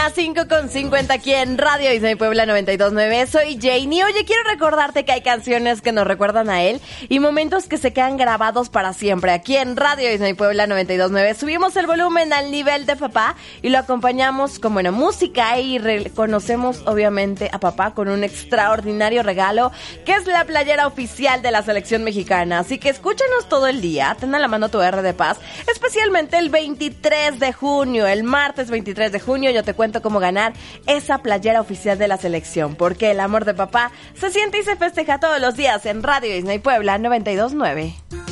las 5:50 aquí en Radio Disney Puebla 92.9. Soy Janie. Oye, quiero recordarte que hay canciones que nos recuerdan a él y momentos que se quedan grabados para siempre. Aquí en Radio Disney Puebla 92.9 subimos el volumen al nivel de papá y lo acompañamos con buena música y reconocemos obviamente a papá con un extraordinario regalo que es la playera oficial de la selección mexicana. Así que escúchanos todo el día, ten a la mano tu R de paz, especialmente el 23 de junio, el martes 23 de junio yo te cuento cómo ganar esa playera oficial de la selección, porque el amor de papá se siente y se festeja todos los días en Radio Disney Puebla 92.9.